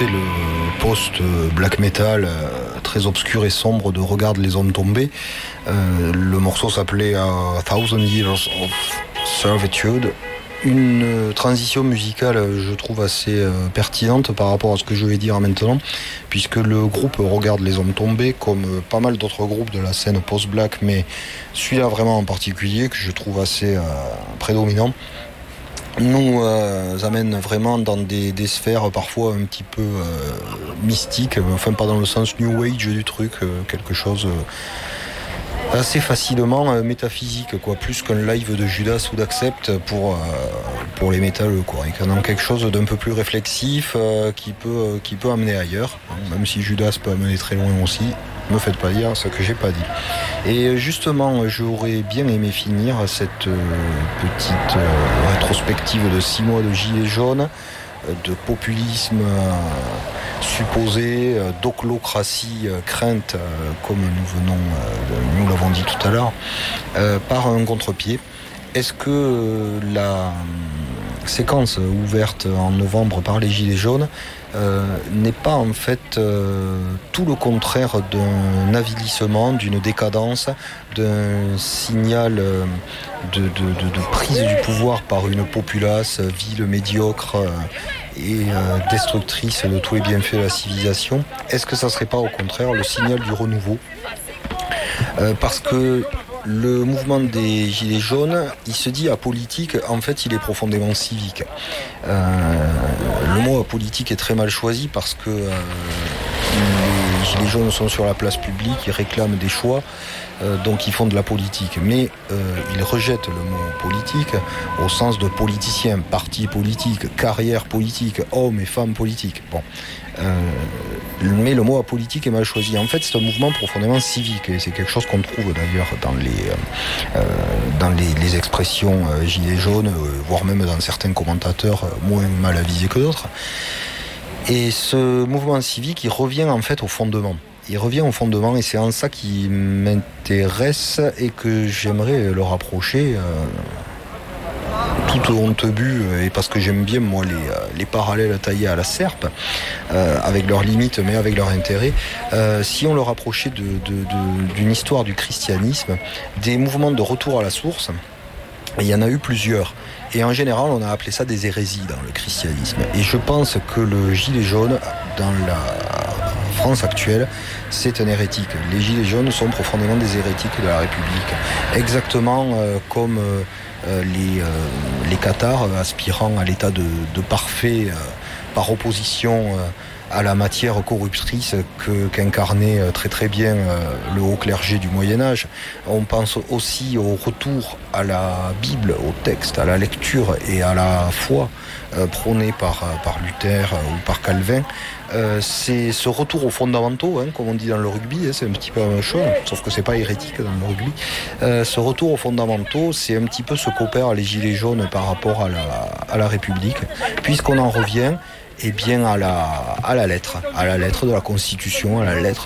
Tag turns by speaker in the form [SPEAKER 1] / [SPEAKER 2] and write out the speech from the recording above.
[SPEAKER 1] écouté le post-black metal très obscur et sombre de Regarde les hommes tombés. Le morceau s'appelait A Thousand Years of Servitude. Une transition musicale, je trouve, assez pertinente par rapport à ce que je vais dire maintenant, puisque le groupe Regarde les hommes tombés, comme pas mal d'autres groupes de la scène post-black, mais celui-là vraiment en particulier, que je trouve assez prédominant, nous amène vraiment dans des sphères parfois un petit peu mystiques, enfin pas dans le sens new age du truc, quelque chose assez facilement métaphysique, quoi, plus qu'un live de Judas ou d'Accept pour les métalleux, quoi, et quand quelque chose d'un peu plus réflexif qui peut amener ailleurs, même si Judas peut amener très loin aussi. Me faites pas dire ce que j'ai pas dit. Et justement, j'aurais bien aimé finir cette petite rétrospective de 6 mois de gilets jaunes, de populisme supposé, d'oclocratie crainte, comme nous l'avons dit tout à l'heure, par un contre-pied. Est-ce que la séquence ouverte en novembre par les Gilets jaunes n'est pas en fait tout le contraire d'un avilissement, d'une décadence, d'un signal de prise du pouvoir par une populace vile, médiocre et destructrice de tous les bienfaits de la civilisation? Est-ce que ça serait pas au contraire le signal du renouveau? Parce que le mouvement des Gilets jaunes, il se dit apolitique, en fait il est profondément civique. Le mot apolitique est très mal choisi parce que les Gilets jaunes sont sur la place publique, ils réclament des choix, donc ils font de la politique. Mais ils rejettent le mot politique au sens de politicien, parti politique, carrière politique, hommes et femmes politiques. Bon. Mais le mot apolitique est mal choisi. En fait, c'est un mouvement profondément civique et c'est quelque chose qu'on trouve d'ailleurs dans les expressions gilets jaunes, voire même dans certains commentateurs moins mal avisés que d'autres. Et ce mouvement civique, il revient en fait au fondement. Il revient au fondement et c'est en ça qui m'intéresse et que j'aimerais le rapprocher. Tout honte bu, et parce que j'aime bien moi les parallèles taillés à la serpe, avec leurs limites mais avec leur intérêt, si on le rapprochait d'une histoire du christianisme, des mouvements de retour à la source, il y en a eu plusieurs. Et en général, on a appelé ça des hérésies dans le christianisme. Et je pense que le gilet jaune, dans la France actuelle, c'est un hérétique. Les gilets jaunes sont profondément des hérétiques de la République. Exactement comme les cathares aspirant à l'état de parfait par opposition à la matière corruptrice qu'incarnait très très bien le haut clergé du Moyen-Âge. On pense aussi au retour à la Bible, au texte, à la lecture et à la foi prônée par Luther ou par Calvin. C'est ce retour aux fondamentaux, comme on dit dans le rugby, c'est un petit peu la même chose, sauf que c'est pas hérétique dans le rugby. Ce retour aux fondamentaux, c'est un petit peu ce qu'opèrent les Gilets jaunes par rapport à la République, puisqu'on en revient bien à la lettre de la Constitution, à la lettre